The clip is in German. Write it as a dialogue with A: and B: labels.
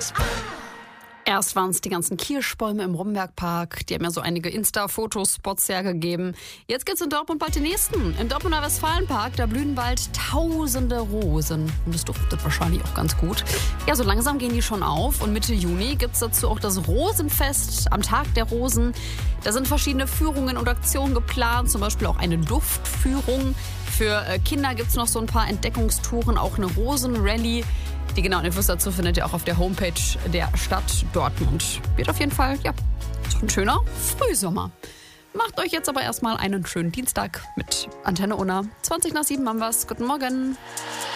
A: Erst waren es die ganzen Kirschbäume im Rombergpark, die haben ja so einige Insta-Fotospots hergegeben. Jetzt geht's in Dortmund bald den nächsten. Im Dortmunder Westfalenpark, da blühen bald tausende Rosen. Und das duftet wahrscheinlich auch ganz gut. Ja, so langsam gehen die schon auf und Mitte Juni gibt's dazu auch das Rosenfest am Tag der Rosen. Da sind verschiedene Führungen und Aktionen geplant, zum Beispiel auch eine Duftführung. Für Kinder gibt's noch so ein paar Entdeckungstouren, auch eine Rosenrallye. Die genauen Infos dazu findet ihr auch auf der Homepage der Stadt Dortmund. Wird auf jeden Fall, ja, so ein schöner Frühsommer. Macht euch jetzt aber erstmal einen schönen Dienstag mit Antenne Unna. 6:20 haben wir's. Guten Morgen.